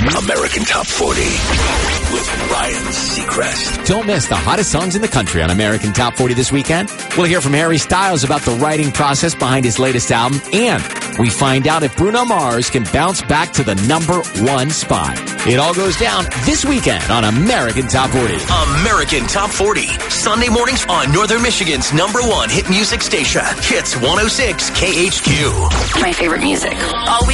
American Top 40 with Ryan Seacrest. Don't miss the hottest songs in the country on American Top 40 this weekend. We'll hear from Harry Styles about the writing process behind his latest album, and we find out if Bruno Mars can bounce back to the #1 spot. It all goes down this weekend on American Top 40. American Top 40, Sunday mornings on Northern Michigan's #1 hit music station, Hits 106 KHQ. My favorite music. All